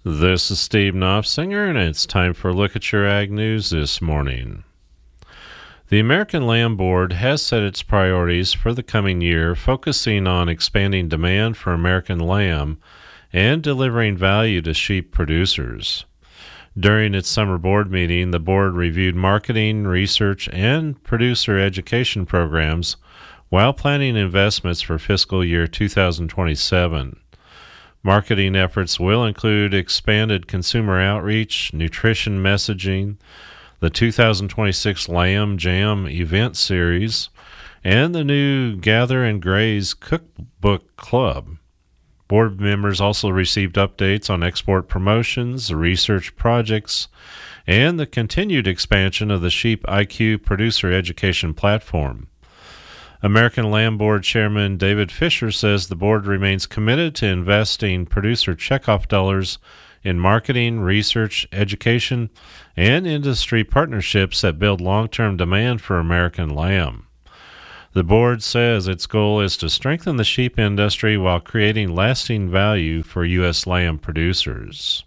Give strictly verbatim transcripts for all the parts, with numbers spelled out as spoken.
This is Steve Knopfsinger, and it's time for a look at your ag news this morning. The American Lamb Board has set its priorities for the coming year, focusing on expanding demand for American lamb and delivering value to sheep producers. During its summer board meeting, the board reviewed marketing, research, and producer education programs while planning investments for fiscal year two thousand twenty-seven. Marketing efforts will include expanded consumer outreach, nutrition messaging, the two thousand twenty-six Lamb Jam event series, and the new Gather and Graze Cookbook Club. Board members also received updates on export promotions, research projects, and the continued expansion of the Sheep I Q producer education platform. American Lamb Board Chairman David Fisher says the board remains committed to investing producer checkoff dollars in marketing, research, education, and industry partnerships that build long-term demand for American lamb. The board says its goal is to strengthen the sheep industry while creating lasting value for U S lamb producers.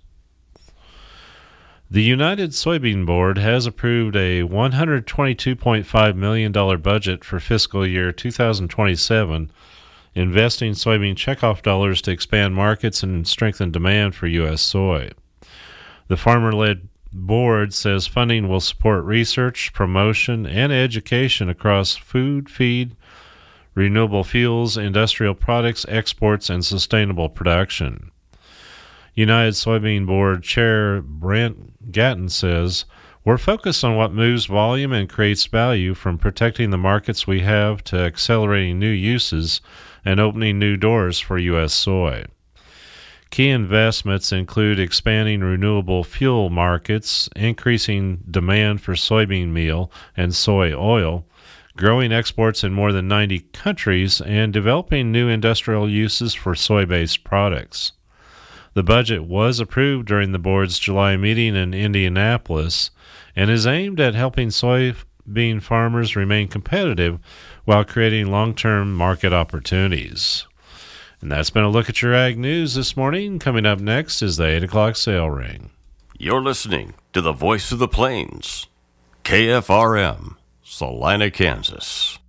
The United Soybean Board has approved a one hundred twenty-two point five million dollars budget for fiscal year two thousand twenty-seven, investing soybean checkoff dollars to expand markets and strengthen demand for U S soy. The farmer-led board says funding will support research, promotion, and education across food, feed, renewable fuels, industrial products, exports, and sustainable production. United Soybean Board Chair Brent Gatton says, "We're focused on what moves volume and creates value, from protecting the markets we have to accelerating new uses and opening new doors for U S soy." Key investments include expanding renewable fuel markets, increasing demand for soybean meal and soy oil, growing exports in more than ninety countries, and developing new industrial uses for soy-based products. The budget was approved during the board's July meeting in Indianapolis and is aimed at helping soybean farmers remain competitive while creating long-term market opportunities. And that's been a look at your ag news this morning. Coming up next is the eight o'clock sale ring. You're listening to the Voice of the Plains, K F R M, Salina, Kansas.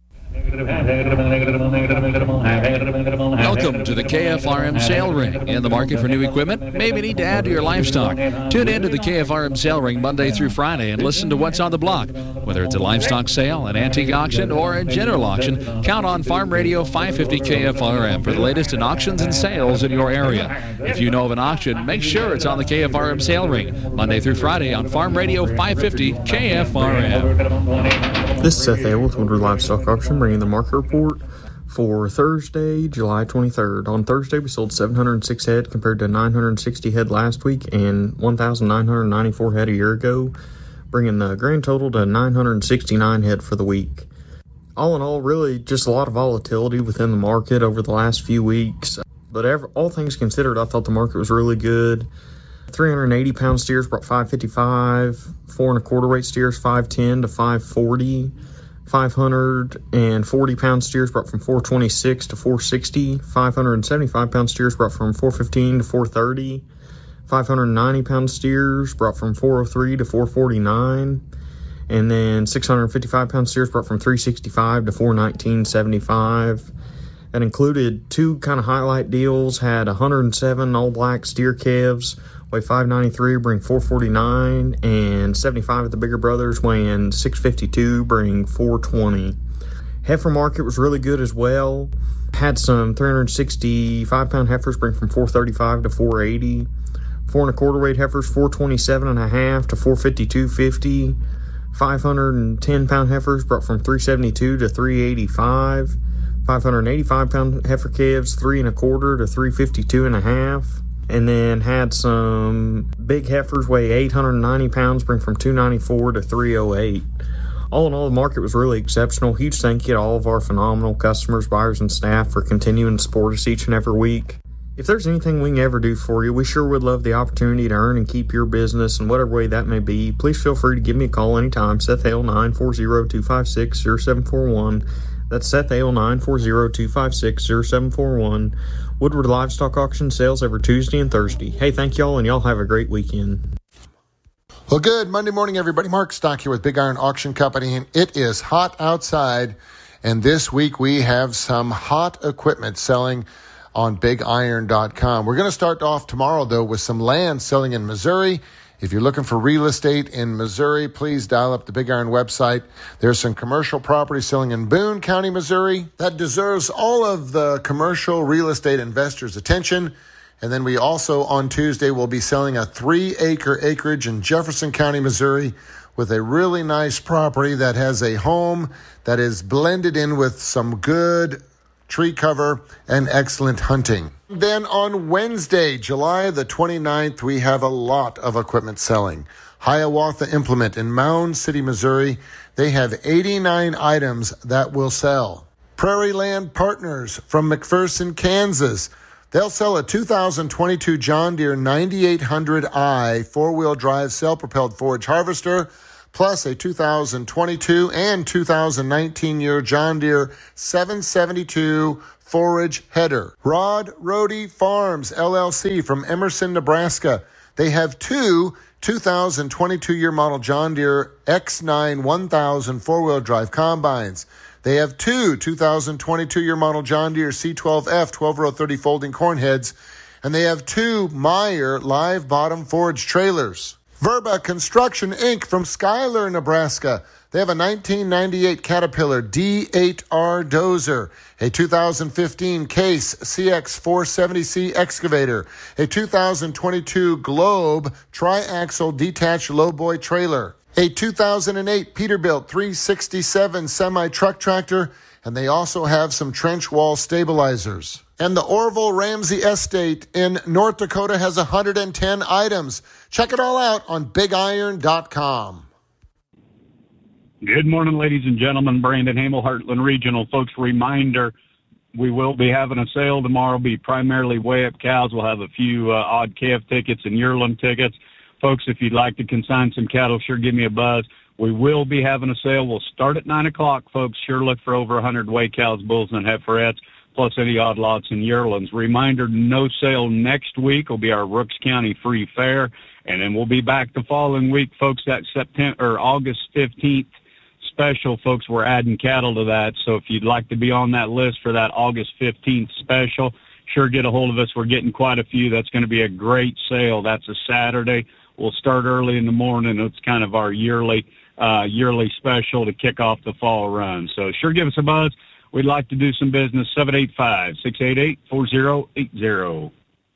Welcome to the K F R M Sale Ring. In the market for new equipment? Maybe need to add to your livestock. Tune in to the K F R M Sale Ring Monday through Friday and listen to what's on the block. Whether it's a livestock sale, an antique auction, or a general auction, count on Farm Radio five fifty K F R M for the latest in auctions and sales in your area. If you know of an auction, make sure it's on the K F R M Sale Ring Monday through Friday on Farm Radio five fifty K F R M. This is Seth Hale with Woodward Livestock Auction, bringing the market report for Thursday, July twenty-third. On Thursday, we sold seven hundred six head compared to nine hundred sixty head last week and one thousand nine hundred ninety-four head a year ago, bringing the grand total to nine hundred sixty-nine head for the week. All in all, really just a lot of volatility within the market over the last few weeks. But ever, all things considered, I thought the market was really good. three hundred eighty pound steers brought five fifty-five, four and a quarter weight steers five ten to five forty. five hundred forty pound steers brought from four twenty-six to four sixty. five hundred seventy-five pound steers brought from four fifteen to four thirty. five hundred ninety pound steers brought from four oh three to four forty-nine. And then six hundred fifty-five pound steers brought from three sixty-five to four nineteen seventy-five. That included two kind of highlight deals. Had one hundred seven all black steer calves weigh five ninety-three, bring four forty-nine, and seventy-five of the bigger brothers weighing six fifty-two, bring four twenty. Heifer market was really good as well. Had some three hundred sixty-five pound heifers bring from four thirty-five to four eighty. Four and a quarter weight heifers four twenty-seven and a half to four fifty-two fifty. five hundred ten pound heifers brought from three seventy-two to three eighty-five. five hundred eighty-five pound heifer calves three and a quarter to three fifty-two and a half. And then had some big heifers weigh eight hundred ninety pounds, bring from two ninety-four to three oh eight. All in all, the market was really exceptional. Huge thank you to all of our phenomenal customers, buyers, and staff for continuing to support us each and every week. If there's anything we can ever do for you, we sure would love the opportunity to earn and keep your business in whatever way that may be. Please feel free to give me a call anytime. Seth Hale, nine four zero, two five six, zero seven four one. That's Seth Ale, nine four zero, two five six, zero seven four one. Woodward Livestock Auction sales every Tuesday and Thursday. Hey, thank y'all, and y'all have a great weekend. Well, good Monday morning, everybody. Mark Stock here with Big Iron Auction Company, and it is hot outside. And this week we have some hot equipment selling on big iron dot com. We're going to start off tomorrow, though, with some land selling in Missouri. If you're looking for real estate in Missouri, please dial up the Big Iron website. There's some commercial property selling in Boone County, Missouri. That deserves all of the commercial real estate investors' attention. And then we also, on Tuesday, will be selling a three-acre acreage in Jefferson County, Missouri, with a really nice property that has a home that is blended in with some good tree cover and excellent hunting. Then on Wednesday, July the twenty-ninth, we have a lot of equipment selling. Hiawatha Implement in Mound City, Missouri. They have eighty-nine items that will sell. Prairie Land Partners from McPherson, Kansas. They'll sell a two thousand twenty-two John Deere ninety-eight hundred i four-wheel drive self-propelled forage harvester, plus a two thousand twenty-two and two thousand nineteen year John Deere seven seventy-two forage header. Rod Rohde Farms, L L C from Emerson, Nebraska. They have two two thousand twenty-two year model John Deere X nine one thousand four-wheel drive combines. They have two two thousand twenty-two year model John Deere C twelve F twelve row thirty folding corn heads. And they have two Meyer live bottom forage trailers. Verba Construction, Incorporated from Schuyler, Nebraska. They have a nineteen ninety-eight Caterpillar D eight R dozer, a two thousand fifteen Case C X four seventy C excavator, a two thousand twenty-two Globe tri-axle detached lowboy trailer, a two thousand eight Peterbilt three sixty-seven semi-truck tractor, and they also have some trench wall stabilizers. And the Orville Ramsey Estate in North Dakota has one hundred ten items. Check it all out on big iron dot com. Good morning, ladies and gentlemen. Brandon Hamel, Heartland Regional. Folks, reminder, we will be having a sale tomorrow. It'll be primarily weigh-up cows. We'll have a few uh, odd calf tickets and yearling tickets. Folks, if you'd like to consign some cattle, sure give me a buzz. We will be having a sale. We'll start at nine o'clock, folks. Sure look for over one hundred weigh cows, bulls, and heiferettes, plus any odd lots and yearlings. Reminder, no sale next week will be our Rooks County Free Fair, and then we'll be back the following week, folks. That September or August fifteenth special, folks, we're adding cattle to that. So if you'd like to be on that list for that August fifteenth special, sure get a hold of us. We're getting quite a few. That's going to be a great sale. That's a Saturday. We'll start early in the morning. It's kind of our yearly uh, yearly special to kick off the fall run. So sure give us a buzz. We'd like to do some business. seven eight five, six eight eight, four zero eight zero.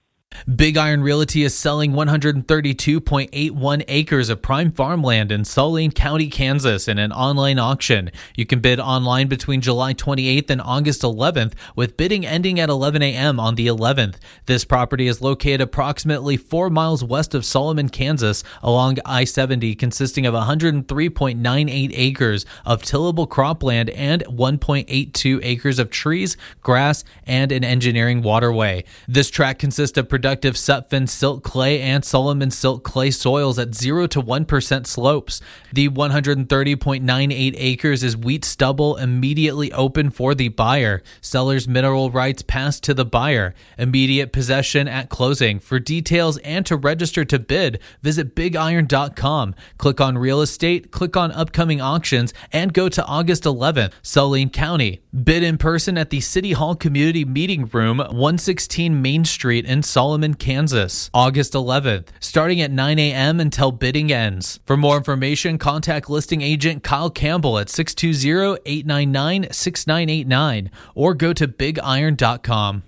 Big Iron Realty is selling one hundred thirty-two point eight one acres of prime farmland in Saline County, Kansas in an online auction. You can bid online between July twenty-eighth and August eleventh, with bidding ending at eleven a.m. on the eleventh. This property is located approximately four miles west of Solomon, Kansas, along I seventy, consisting of one hundred three point nine eight acres of tillable cropland and one point eight two acres of trees, grass, and an engineering waterway. This tract consists of productive Sutphen silt clay and Solomon silt clay soils at zero to one percent slopes. The one hundred thirty point nine eight acres is wheat stubble immediately open for the buyer. Seller's mineral rights pass to the buyer. Immediate possession at closing. For details and to register to bid, visit big iron dot com. Click on real estate, click on upcoming auctions, and go to August eleventh, Saline County. Bid in person at the City Hall Community Meeting Room, one sixteen Main Street in Solomon, Kansas, August eleventh, starting at nine a.m. until bidding ends. For more information, contact listing agent Kyle Campbell at six two zero, eight nine nine, six nine eight nine or go to big iron dot com.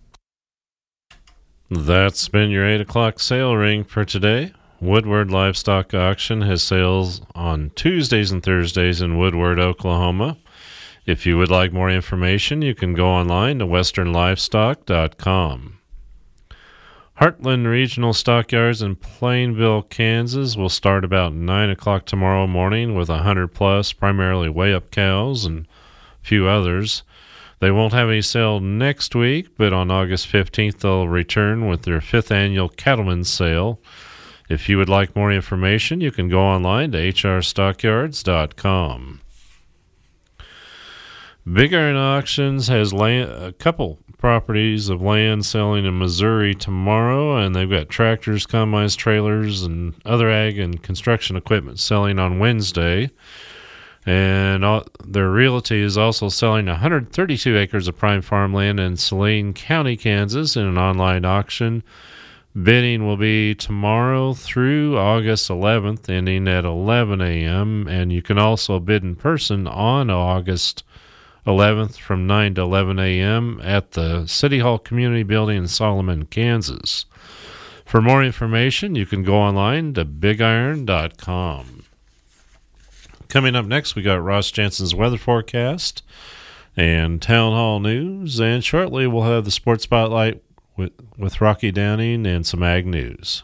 That's been your eight o'clock sale ring for today. Woodward Livestock Auction has sales on Tuesdays and Thursdays in Woodward, Oklahoma. If you would like more information, you can go online to western livestock dot com. Heartland Regional Stockyards in Plainville, Kansas will start about nine o'clock tomorrow morning with one hundred plus, primarily weigh-up cows and a few others. They won't have any sale next week, but on August fifteenth they'll return with their fifth annual Cattlemen's Sale. If you would like more information, you can go online to h r stockyards dot com. Big Iron Auctions has land, a couple properties of land selling in Missouri tomorrow, and they've got tractors, combines, trailers, and other ag and construction equipment selling on Wednesday. And all, their realty is also selling one hundred thirty-two acres of prime farmland in Saline County, Kansas, in an online auction. Bidding will be tomorrow through August eleventh, ending at eleven a.m., and you can also bid in person on August eleventh from nine to eleven a.m. at the City Hall Community Building in Solomon, Kansas. For more information, you can go online to big iron dot com. Coming up next, we got Ross Jansen's weather forecast and town hall news, and shortly we'll have the sports spotlight with, with Rocky Downing and some ag news.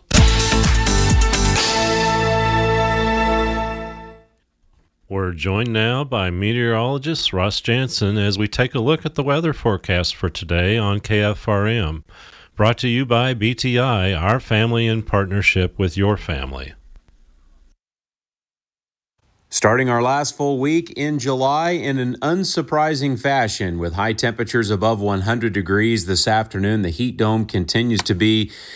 We're joined now by meteorologist Ross Jansen as we take a look at the weather forecast for today on K F R M. Brought to you by B T I, our family in partnership with your family. Starting our last full week in July in an unsurprising fashion with high temperatures above one hundred degrees this afternoon. The heat dome continues to be